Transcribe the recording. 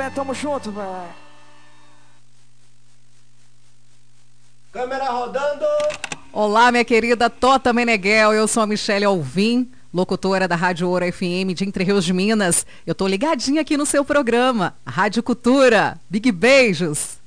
né? Tamo junto, velho. Câmera rodando. Olá, minha querida Tota Meneghel, eu sou a Michele Alvim, locutora da Rádio Ouro FM de Entre Rios de Minas. Eu tô ligadinha aqui no seu programa, Rádio Cultura. Big beijos!